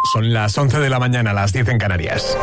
Son las 11 de la mañana, las 10 en Canarias.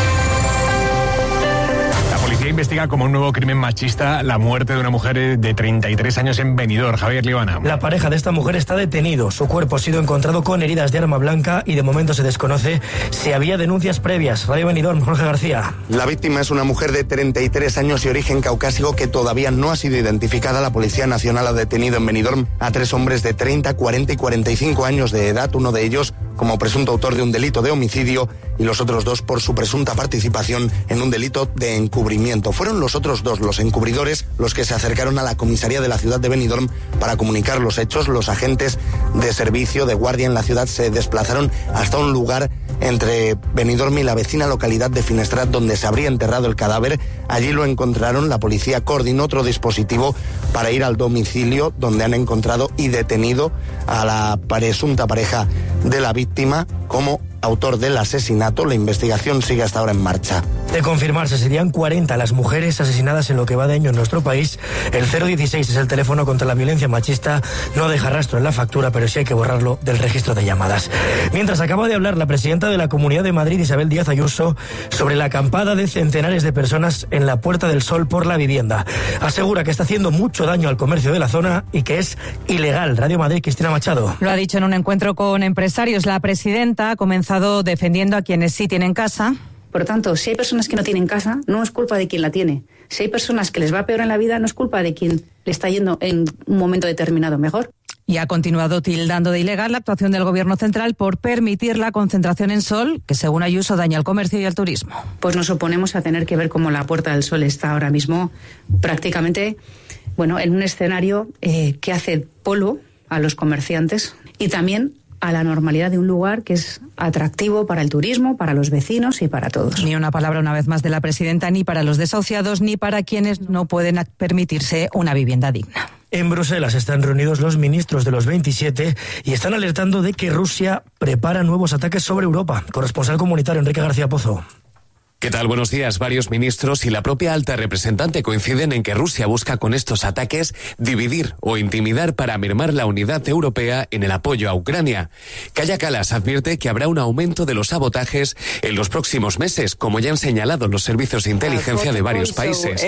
La policía investiga como un nuevo crimen machista la muerte de una mujer de 33 años en Benidorm. Javier Libana. La pareja de esta mujer está detenido. Su cuerpo ha sido encontrado con heridas de arma blanca y de momento se desconoce si había denuncias previas. Radio Benidorm, Jorge García. La víctima es una mujer de 33 años y origen caucásico que todavía no ha sido identificada. La Policía Nacional ha detenido en Benidorm a 3 hombres de 30, 40 y 45 años de edad, uno de ellos como presunto autor de un delito de homicidio y los otros 2 por su presunta participación en un delito de encubrimiento. Fueron los otros 2, los encubridores, los que se acercaron a la comisaría de la ciudad de Benidorm para comunicar los hechos. Los agentes de servicio de guardia en la ciudad se desplazaron hasta un lugar entre Benidorm y la vecina localidad de Finestrat, donde se habría enterrado el cadáver. Allí lo encontraron. La policía coordinó otro dispositivo para ir al domicilio, donde han encontrado y detenido a la presunta pareja de la víctima como autor del asesinato. La investigación sigue hasta ahora en marcha. De confirmarse, serían 40 las mujeres asesinadas en lo que va de año en nuestro país. El 016 es el teléfono contra la violencia machista. No deja rastro en la factura, pero sí hay que borrarlo del registro de llamadas. Mientras acaba de hablar la presidenta de la Comunidad de Madrid, Isabel Díaz Ayuso, sobre la acampada de centenares de personas en la Puerta del Sol por la vivienda. Asegura que está haciendo mucho daño al comercio de la zona y que es ilegal. Radio Madrid, Cristina Machado. Lo ha dicho en un encuentro con empresarios. La presidenta ha comenzado defendiendo a quienes sí tienen casa. Por tanto, si hay personas que no tienen casa, no es culpa de quien la tiene. Si hay personas que les va peor en la vida, no es culpa de quien le está yendo en un momento determinado mejor. Y ha continuado tildando de ilegal la actuación del Gobierno central por permitir la concentración en Sol, que según Ayuso daña al comercio y al turismo. Pues nos oponemos a tener que ver cómo la Puerta del Sol está ahora mismo prácticamente, en un escenario que hace polvo a los comerciantes y también a la normalidad de un lugar que es atractivo para el turismo, para los vecinos y para todos. Ni una palabra una vez más de la presidenta, ni para los desahuciados, ni para quienes no pueden permitirse una vivienda digna. En Bruselas están reunidos los ministros de los 27 y están alertando de que Rusia prepara nuevos ataques sobre Europa. Corresponsal comunitario Enrique García Pozo. ¿Qué tal? Buenos días. Varios ministros y la propia alta representante coinciden en que Rusia busca con estos ataques dividir o intimidar para mermar la unidad europea en el apoyo a Ucrania. Kaja Kallas advierte que habrá un aumento de los sabotajes en los próximos meses, como ya han señalado los servicios de inteligencia de varios países.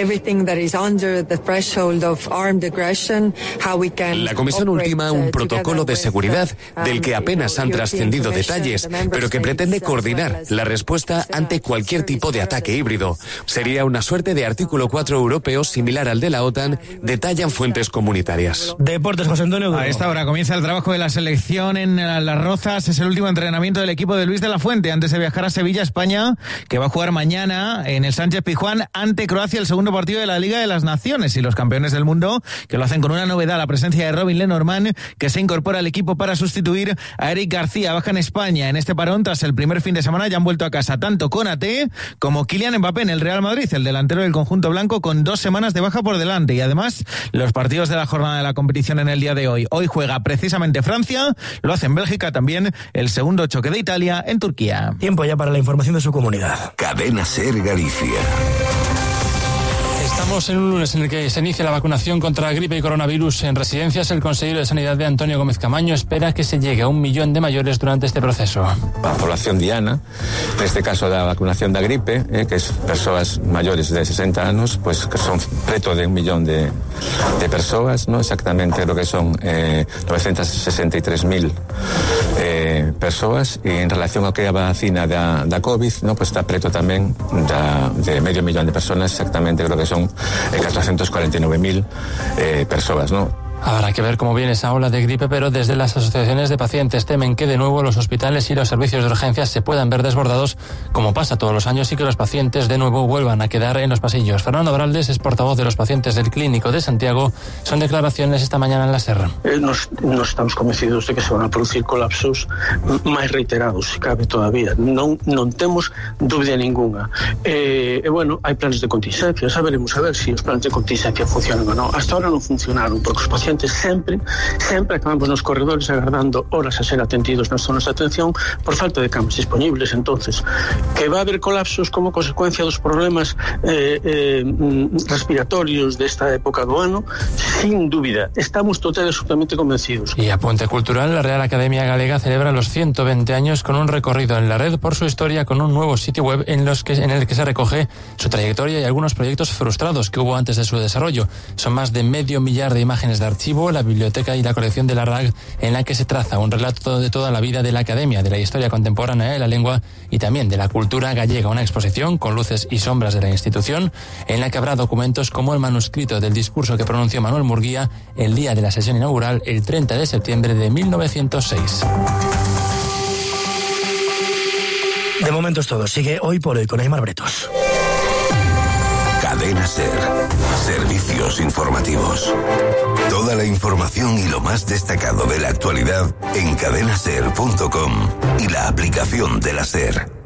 La Comisión ultima un protocolo de seguridad del que apenas han trascendido detalles, pero que pretende coordinar la respuesta ante cualquier tipo de ataque híbrido. Sería una suerte de artículo 4 europeo similar al de la OTAN, detallan fuentes comunitarias. Deportes, José Antonio Duro. A esta hora comienza el trabajo de la selección en Las Rozas. Es el último entrenamiento del equipo de Luis de la Fuente antes de viajar a Sevilla, España, que va a jugar mañana en el Sánchez-Pizjuán ante Croacia, el segundo partido de la Liga de las Naciones, y los campeones del mundo, que lo hacen con una novedad, la presencia de Robin Lenormand, que se incorpora al equipo para sustituir a Eric García. Baja en España en este parón tras el primer fin de semana. Ya han vuelto a casa tanto Konaté como Kylian Mbappé en el Real Madrid, el delantero del conjunto blanco, con 2 semanas de baja por delante. Y además, los partidos de la jornada de la competición en el día de hoy. Hoy juega precisamente Francia, lo hace en Bélgica también, el segundo choque de Italia en Turquía. Tiempo ya para la información de su comunidad. Cadena SER Galicia. Estamos en un lunes en el que se inicia la vacunación contra gripe y coronavirus en residencias. El consejero de Sanidad de Antonio Gómez Camaño espera que se llegue a 1 millón de maiores durante este proceso. A población diana, neste caso da vacunación da gripe, que es persoas maiores de 60 anos, pues que son preto de 1 millón de persoas, ¿no? Exactamente lo que son 963.000 persoas, e en relación ao que é a vacina da COVID, ¿no? Pues está preto tamén de medio millón de persoas, exactamente creo que son 449.000 persoas, ¿no? Habrá que ver cómo viene esa ola de gripe, pero desde las asociaciones de pacientes temen que de nuevo los hospitales y los servicios de urgencias se puedan ver desbordados, como pasa todos los años, y que los pacientes de nuevo vuelvan a quedar en los pasillos. Fernando Braldes es portavoz de los pacientes del Clínico de Santiago. Son declaraciones esta mañana en la SER. Nos estamos convencidos de que se van a producir colapsos máis reiterados, se cabe todavía. Non temos dúbida ninguna. Hai planes de contingencia, saberemos a ver se os planes de contingencia funcionan ou non. Hasta ahora non funcionaron, porque os pacientes xente sempre acabamos nos corredores agardando horas a ser atendidos nas zonas de atención por falta de camas disponibles. Entonces, que va a haber colapsos como consecuencia dos problemas respiratorios desta época do ano, sin dúbida, estamos totalmente absolutamente convencidos. Y apunte cultural, la Real Academia Galega celebra los 120 años con un recorrido en la red por su historia, con un nuevo sitio web en el que se recoge su trayectoria y algunos proyectos frustrados que hubo antes de su desarrollo. Son más de 500 millar de imágenes de archivo, la biblioteca y la colección de la RAG, en la que se traza un relato de toda la vida de la Academia, de la historia contemporánea de la lengua y también de la cultura gallega. Una exposición con luces y sombras de la institución, en la que habrá documentos como el manuscrito del discurso que pronunció Manuel Murguía el día de la sesión inaugural, el 30 de septiembre de 1906. De momento es todo. Sigue Hoy por Hoy con Aimar Bretos. Cadena SER. Servicios informativos. Toda la información y lo más destacado de la actualidad en cadenaser.com y la aplicación de la SER.